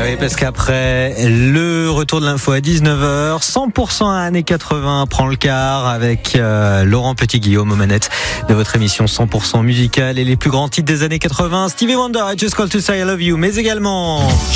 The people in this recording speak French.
Oui, parce qu'après le retour de l'info à 19h, 100% années 80 prend le quart avec Laurent Petit-Guillaume aux manettes de votre émission 100% musicale et les plus grands titres des années 80. Stevie Wonder, I Just Called to Say I Love You, mais également